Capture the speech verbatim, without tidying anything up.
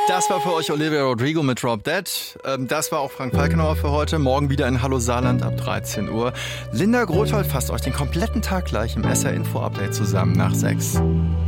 Das war für euch Olivia Rodrigo mit Drop Dead. Das war auch Frank Falkenauer für heute. Morgen wieder in Hallo Saarland ab dreizehn Uhr. Linda Grothold fasst euch den kompletten Tag gleich im S R Info Update zusammen nach sechs.